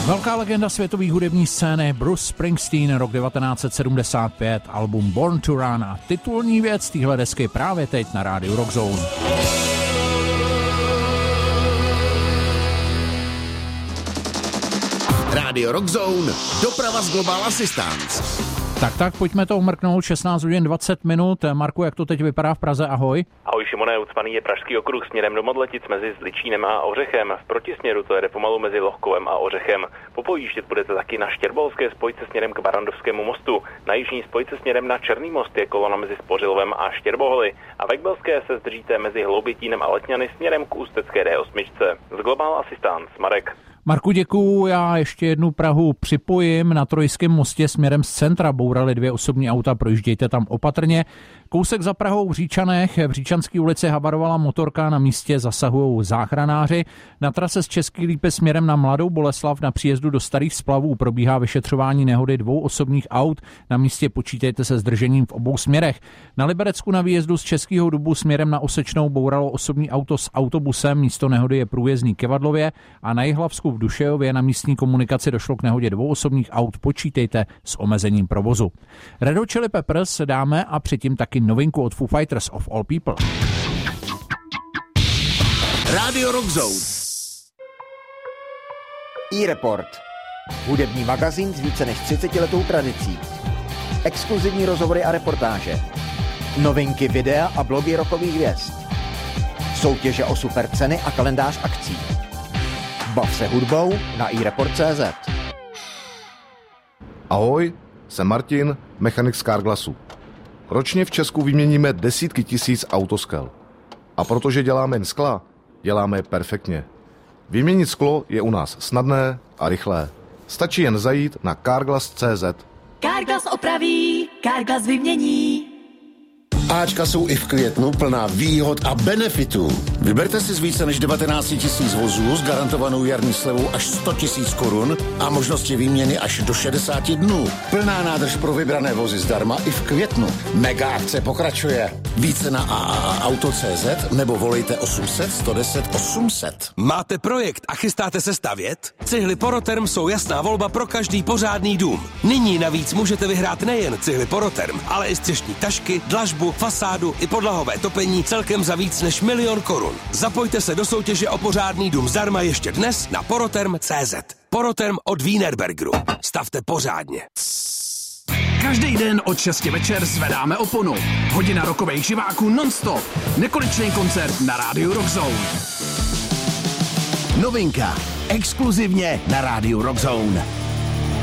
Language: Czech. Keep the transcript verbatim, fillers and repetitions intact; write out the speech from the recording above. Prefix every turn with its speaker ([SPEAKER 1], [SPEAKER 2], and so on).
[SPEAKER 1] Velká legenda světové hudební scény Bruce Springsteen, rok devatenáct set sedmdesát pět, album Born to Run a titulní věc téhle desky právě teď na rádiu Rock Zone.
[SPEAKER 2] Rádio Rock Zone, doprava z Global Assistance.
[SPEAKER 1] Tak, tak, pojďme to umrknout, šestnáct hodin dvacet minut. Marku, jak to teď vypadá v Praze? Ahoj.
[SPEAKER 3] Ahoj Šimone, ucpaný je Pražský okruh směrem do Modletic mezi Zličínem a Ořechem. V protisměru to jede pomalu mezi Lohkovem a Ořechem. Popojíždět budete taky na Štěrbolské spojce směrem k Barandovskému mostu. Na jižní spojce směrem na Černý most je kolona mezi Spořilovem a Štěrboholy. A v Ekbelské se zdržíte mezi Hloubětínem a Letňany směrem k Ústecké D osm. Z Global Assistance, Marek.
[SPEAKER 1] Marku, děkuju. Já ještě jednu Prahu připojím. Na Trojském mostě směrem z centra bourali dvě osobní auta, projíždějte tam opatrně. Kousek za Prahou v Říčanech, v Říčanské ulici havarovala motorka, na místě zasahují záchranáři. Na trase z Český Lípy směrem na Mladou Boleslav na příjezdu do Starých Splavů probíhá vyšetřování nehody dvou osobních aut. Na místě počítejte se zdržením v obou směrech. Na Liberecku na výjezdu z Českého Dubu směrem na Osečnou bouralo osobní auto s autobusem. Místo nehody je průjezdný Kevadlově a na Jihlavsku v Dušejově na místní komunikaci došlo k nehodě dvou osobních aut. Počítejte s omezením provozu. Red Hot Chili Peppers dáme a předtím taky novinku od Foo Fighters of All People.
[SPEAKER 2] Radio Rock Zone.
[SPEAKER 4] E-Report. Hudební magazín s více než třicetiletou tradicí. Exkluzivní rozhovory a reportáže. Novinky videa a blogy rockových hvězd. Soutěže o super ceny a kalendář akcí. Bav se hudbou na i report tečka cé zet.
[SPEAKER 5] Ahoj, jsem Martin, mechanik z Carglassu. Ročně v Česku vyměníme desítky tisíc autoskel. A protože děláme jen skla, děláme je perfektně. Vyměnit sklo je u nás snadné a rychlé. Stačí jen zajít na carglass tečka cé zet.
[SPEAKER 6] Carglass opraví, Carglass vymění.
[SPEAKER 2] Ačka jsou i v květnu plná výhod a benefitů. Vyberte si z více než devatenáct tisíc vozů s garantovanou jarní slevou až sto tisíc korun a možnosti výměny až do šedesát dnů. Plná nádrž pro vybrané vozy zdarma i v květnu. Mega akce pokračuje. Více na a a a auto tečka cé zet nebo volejte osm set, sto deset, osm set.
[SPEAKER 7] Máte projekt a chystáte se stavět? Cihly Poroterm jsou jasná volba pro každý pořádný dům. Nyní navíc můžete vyhrát nejen cihly Poroterm, ale i střešní tašky, dlažbu, fasádu i podlahové topení celkem za víc než milion korun. Zapojte se do soutěže o pořádný dům zdarma ještě dnes na poroterm tečka cé zet. Poroterm od Wienerbergeru. Stavte pořádně.
[SPEAKER 8] Každý den od šesti večer zvedáme oponu. Hodina rokových živáků non-stop. Nekonečný koncert na rádiu Rock Zone.
[SPEAKER 2] Novinka. Exkluzivně na rádiu Rock Zone.